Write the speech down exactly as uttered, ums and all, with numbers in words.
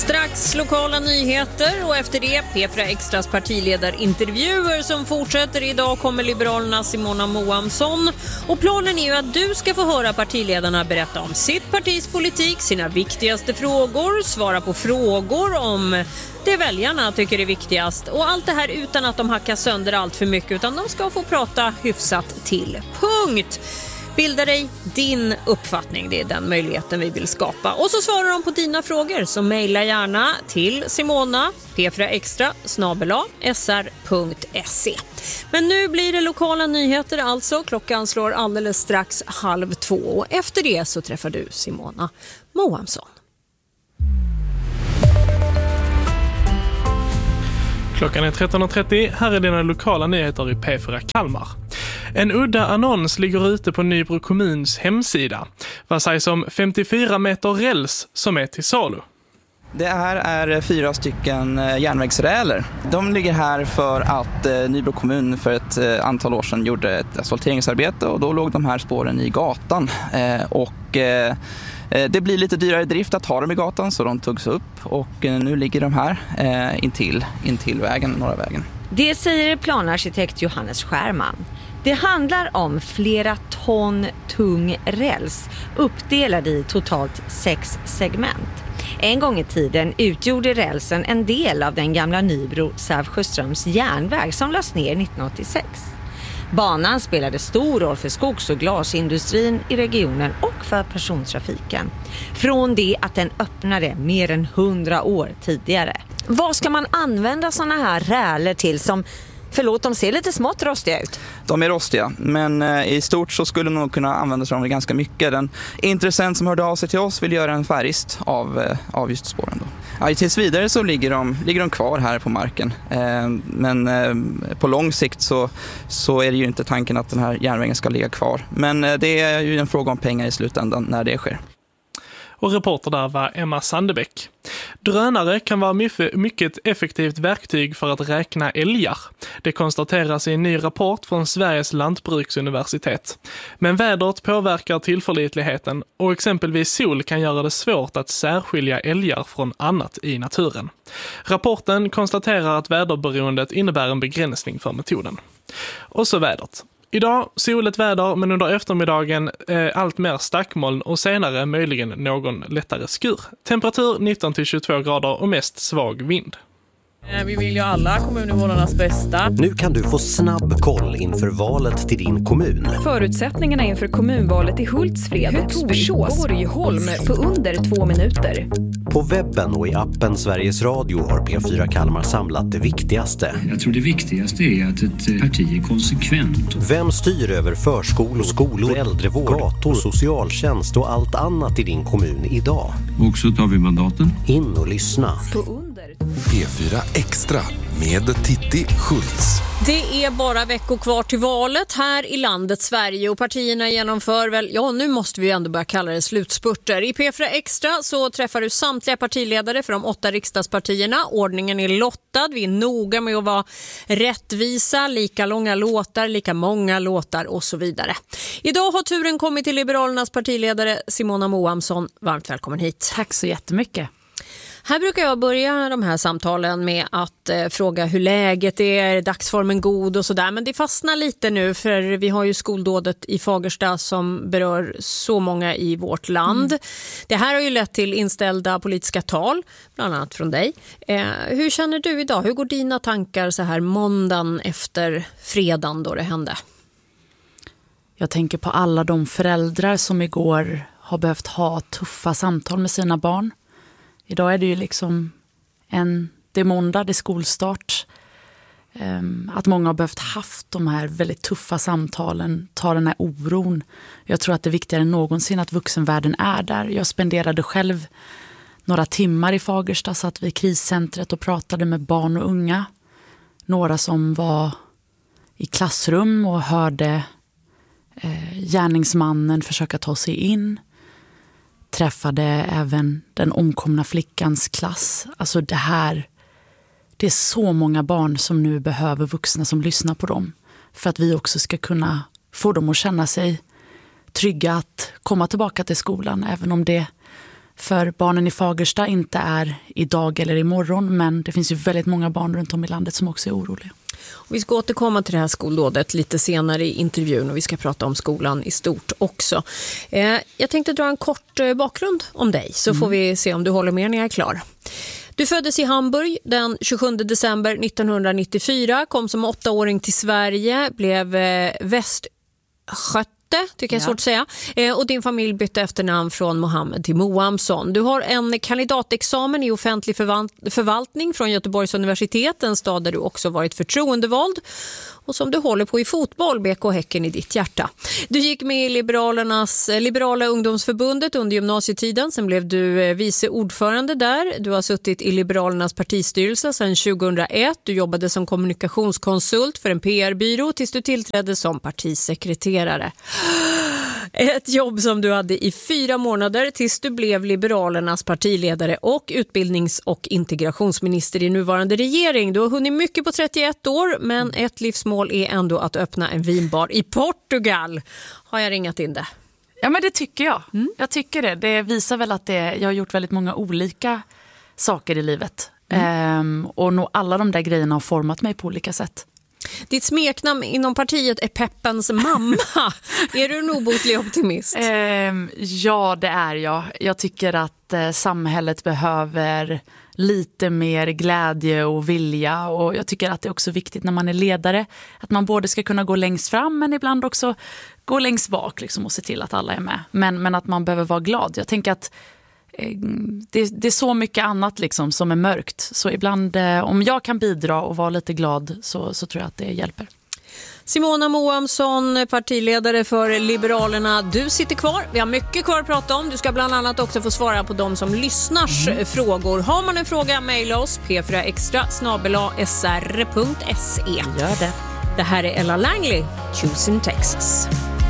Strax lokala nyheter och efter det P fyra Extras partiledarintervjuer som fortsätter. Idag kommer Liberalerna Simona Moamsson och planen är ju att du ska få höra partiledarna berätta om sitt partis politik, sina viktigaste frågor, svara på frågor om det väljarna tycker är viktigast och allt det här utan att de hackar sönder allt för mycket, utan de ska få prata hyfsat till punkt. Bilda dig din uppfattning, det är den möjligheten vi vill skapa. Och så svarar de på dina frågor, så mejla gärna till Simona, p fyra extra snabel-a s r punkt se. Men nu blir det lokala nyheter alltså, klockan slår alldeles strax halv två och efter det så träffar du Simona Moamsson. Klockan är tretton och trettio, här är dina lokala nyheter i P fyra Kalmar. En udda annons ligger ute på Nybro kommuns hemsida. Vad sägs om femtiofyra meter räls som är till salu? Det här är fyra stycken järnvägsräler. De ligger här för att Nybro kommun för ett antal år sedan gjorde ett asfalteringsarbete och då låg de här spåren i gatan. Och det blir lite dyrare drift att ha dem i gatan så de togs upp och nu ligger de här intill, intill vägen, norra vägen. Det säger planarkitekt Johannes Skärman. Det handlar om flera ton tung räls uppdelad i totalt sex segment. En gång i tiden utgjorde rälsen en del av den gamla Nybro-Sävsjöströms järnväg som lades ner nittonhundraåttiosex. Banan spelade stor roll för skogs- och glasindustrin i regionen och för persontrafiken. Från det att den öppnade mer än hundra år tidigare. Vad ska man använda såna här räler till som, förlåt, de ser lite smått rostiga ut? De är rostiga, men i stort så skulle de nog kunna använda sig av det ganska mycket. Den intressent som hörde av sig till oss vill göra en färgist av, av just spåren då. Ja, tills vidare så ligger de, ligger de kvar här på marken. Eh, men eh, på lång sikt så, så är det ju inte tanken att den här järnvägen ska ligga kvar. Men eh, det är ju en fråga om pengar i slutändan när det sker. Och reporter där var Emma Sandebäck. Drönare kan vara mycket, mycket effektivt verktyg för att räkna älgar. Det konstateras i en ny rapport från Sveriges lantbruksuniversitet. Men vädret påverkar tillförlitligheten och exempelvis sol kan göra det svårt att särskilja älgar från annat i naturen. Rapporten konstaterar att väderberoendet innebär en begränsning för metoden. Och så vädret. Idag soligt väder men under eftermiddagen eh, allt mer stackmoln och senare möjligen någon lättare skur. Temperatur nitton till tjugotvå grader och mest svag vind. Vi vill ju alla kommuninvånarnas bästa. Nu kan du få snabb koll inför valet till din kommun. Förutsättningarna inför kommunvalet i Hultsfred, Torsås, Borgholm på under två minuter. På webben och i appen Sveriges Radio har P fyra Kalmar samlat det viktigaste. Jag tror det viktigaste är att ett parti är konsekvent. Vem styr över förskolor, skolor, äldrevård, gator, socialtjänst och allt annat i din kommun idag? Och så tar vi mandaten. In och lyssna. På under. P fyra Extra med Titti Schultz. Det är bara veckor kvar till valet här i landet Sverige och partierna genomför väl, ja nu måste vi ändå börja kalla det slutspurter. I P fyra Extra så träffar du samtliga partiledare för de åtta riksdagspartierna. Ordningen är lottad, vi är noga med att vara rättvisa, lika långa låtar, lika många låtar och så vidare. Idag har turen kommit till Liberalernas partiledare Simona Moamsson. Varmt välkommen hit. Tack så jättemycket. Här brukar jag börja de här samtalen med att eh, fråga hur läget är, dagsformen god och sådär. Men det fastnar lite nu för vi har ju skoldådet i Fagersta som berör så många i vårt land. Mm. Det här har ju lett till inställda politiska tal, bland annat från dig. Eh, hur känner du idag? Hur går dina tankar så här måndagen efter fredagen då det hände? Jag tänker på alla de föräldrar som igår har behövt ha tuffa samtal med sina barn. Idag är det ju liksom en, det är måndag, det är skolstart. Um, att många har behövt haft de här väldigt tuffa samtalen, ta den här oron. Jag tror att det är viktigare än någonsin att vuxenvärlden är där. Jag spenderade själv några timmar i Fagersta, satt vid kriscentret och pratade med barn och unga. Några som var i klassrum och hörde eh, gärningsmannen försöka ta sig in. Träffade även den omkomna flickans klass. Alltså det här, det är så många barn som nu behöver vuxna som lyssnar på dem. För att vi också ska kunna få dem att känna sig trygga att komma tillbaka till skolan. Även om det för barnen i Fagersta inte är idag eller imorgon, men det finns ju väldigt många barn runt om i landet som också är oroliga. Vi ska återkomma till det här skoldådet lite senare i intervjun och vi ska prata om skolan i stort också. Eh, jag tänkte dra en kort eh, bakgrund om dig så mm. får vi se om du håller med när jag är klar. Du föddes i Hamburg den tjugosjunde december nittonhundranittiofyra, kom som åttaåring till Sverige, blev eh, västgöte, tycker jag är svårt att säga. Eh, och din familj bytte efternamn från Mohammed till Moamsson. Du har en kandidatexamen i offentlig förvalt- förvaltning från Göteborgs universitet, en stad där du också varit förtroendevald. Och som du håller på i fotboll, B K Häcken i ditt hjärta. Du gick med i Liberalernas, Liberala ungdomsförbundet under gymnasietiden. Sen blev du vice ordförande där. Du har suttit i Liberalernas partistyrelse sedan tjugohundraett. Du jobbade som kommunikationskonsult för en P R-byrå tills du tillträdde som partisekreterare. Ett jobb som du hade i fyra månader tills du blev Liberalernas partiledare och utbildnings- och integrationsminister i nuvarande regering. Du har hunnit mycket på trettioett år, men ett livsmål är ändå att öppna en vinbar i Portugal. Har jag ringat in det? Ja, men det tycker jag. Mm. Jag tycker det. Det visar väl att det, jag har gjort väldigt många olika saker i livet. Mm. Ehm, och nog alla de där grejerna har format mig på olika sätt. Ditt smeknamn inom partiet är Peppens mamma. Är du en obotlig optimist? Eh, ja, det är jag. Jag tycker att eh, samhället behöver lite mer glädje och vilja. Och jag tycker att det är också viktigt när man är ledare att man både ska kunna gå längst fram men ibland också gå längst bak liksom, och se till att alla är med. Men, men att man behöver vara glad. Jag tänker att Det, det är så mycket annat liksom som är mörkt. Så ibland, eh, om jag kan bidra och vara lite glad så, så tror jag att det hjälper. Simona Moamsson, partiledare för Liberalerna. Du sitter kvar. Vi har mycket kvar att prata om. Du ska bland annat också få svara på de som lyssnars mm. frågor. Har man en fråga, mejla oss p fyra extra snabel-a s r punkt s e. Gör det. Det här är Ella Langley, Choosing Texas.